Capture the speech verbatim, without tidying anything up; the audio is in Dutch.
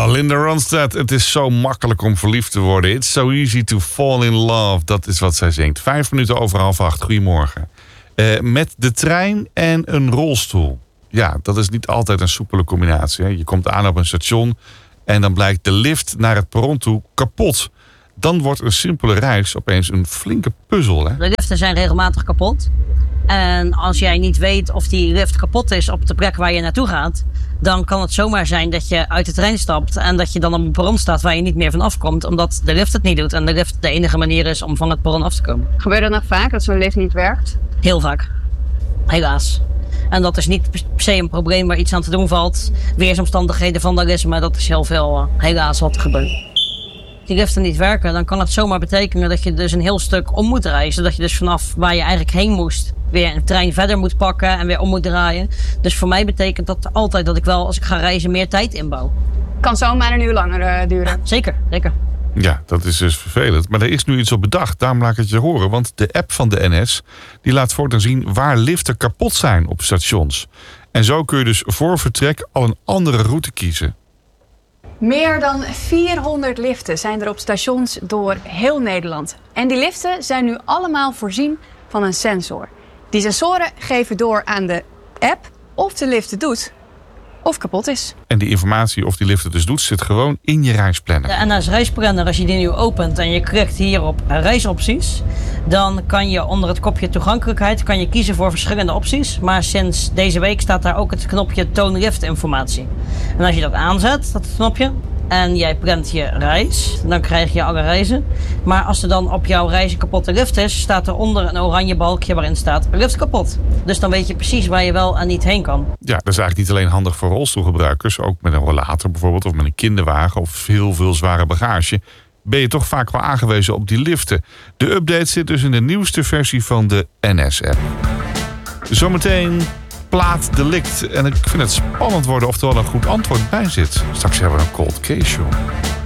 Oh, Linda Ronstadt, het is zo makkelijk om verliefd te worden. It's so easy to fall in love. Dat is wat zij zingt. Vijf minuten over half acht. Goedemorgen. Uh, met de trein en een rolstoel. Ja, dat is niet altijd een soepele combinatie. Hè. Je komt aan op een station en dan blijkt de lift naar het perron toe kapot. Dan wordt een simpele reis opeens een flinke puzzel. Hè? De liften zijn regelmatig kapot. En als jij niet weet of die lift kapot is op de plek waar je naartoe gaat, dan kan het zomaar zijn dat je uit de trein stapt en dat je dan op een perron staat waar je niet meer van afkomt, omdat de lift het niet doet en de lift de enige manier is om van het perron af te komen. Gebeurt dat nog vaak, dat zo'n lift niet werkt? Heel vaak. Helaas. En dat is niet per se een probleem waar iets aan te doen valt. Weersomstandigheden, vandalisme, dat is heel veel uh, helaas wat er gebeurt. Die liften niet werken, dan kan het zomaar betekenen dat je dus een heel stuk om moet reizen. Dat je dus vanaf waar je eigenlijk heen moest, weer een trein verder moet pakken en weer om moet draaien. Dus voor mij betekent dat altijd dat ik wel, als ik ga reizen, meer tijd inbouw. Kan zomaar een uur langer uh, duren. Ja, zeker, zeker. Ja, dat is dus vervelend. Maar er is nu iets op bedacht, daarom laat ik het je horen. Want de app van de N S die laat voortaan zien waar liften kapot zijn op stations. En zo kun je dus voor vertrek al een andere route kiezen. Meer dan vierhonderd liften zijn er op stations door heel Nederland. En die liften zijn nu allemaal voorzien van een sensor. Die sensoren geven door aan de app of de lift het doet of kapot is. En die informatie of die lift het dus doet zit gewoon in je reisplanner. En als reisplanner, als je die nu opent en je klikt hier op reisopties, dan kan je onder het kopje toegankelijkheid kan je kiezen voor verschillende opties. Maar sinds deze week staat daar ook het knopje toon liftinformatie. En als je dat aanzet, dat knopje, en jij plant je reis, dan krijg je alle reizen. Maar als er dan op jouw reis een kapotte lift is, staat er onder een oranje balkje waarin staat lift kapot. Dus dan weet je precies waar je wel en niet heen kan. Ja, dat is eigenlijk niet alleen handig voor rolstoelgebruikers. Ook met een rollator bijvoorbeeld of met een kinderwagen of heel veel zware bagage ben je toch vaak wel aangewezen op die liften. De update zit dus in de nieuwste versie van de N S-app. Zometeen plaatdelict. En ik vind het spannend worden of er wel een goed antwoord bij zit. Straks hebben we een cold case show.